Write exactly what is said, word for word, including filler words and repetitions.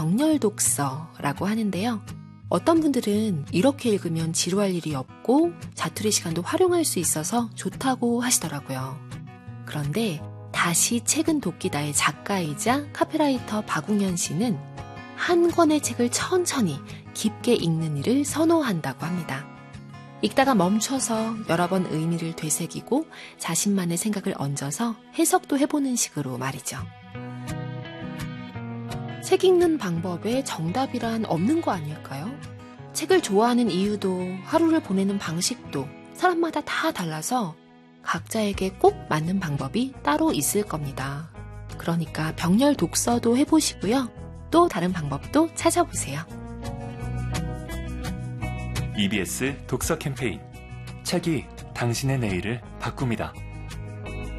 병렬 독서라고 하는데요. 어떤 분들은 이렇게 읽으면 지루할 일이 없고 자투리 시간도 활용할 수 있어서 좋다고 하시더라고요. 그런데 다시 책은 돕기다의 작가이자 카피라이터 박웅현 씨는 한 권의 책을 천천히 깊게 읽는 일을 선호한다고 합니다. 읽다가 멈춰서 여러 번 의미를 되새기고 자신만의 생각을 얹어서 해석도 해보는 식으로 말이죠. 책 읽는 방법에 정답이란 없는 거 아닐까요? 책을 좋아하는 이유도 하루를 보내는 방식도 사람마다 다 달라서 각자에게 꼭 맞는 방법이 따로 있을 겁니다. 그러니까 병렬 독서도 해보시고요. 또 다른 방법도 찾아보세요. 이비에스 독서 캠페인 책이 당신의 내일을 바꿉니다.